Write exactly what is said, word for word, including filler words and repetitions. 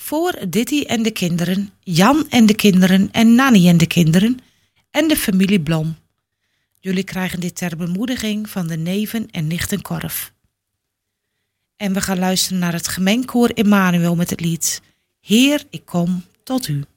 Voor Ditty en de kinderen, Jan en de kinderen en Nanny en de kinderen en de familie Blom. Jullie krijgen dit ter bemoediging van de neven en nichtenkorf. En we gaan luisteren naar het gemengkoor Emmanuel met het lied Heer, ik kom tot u.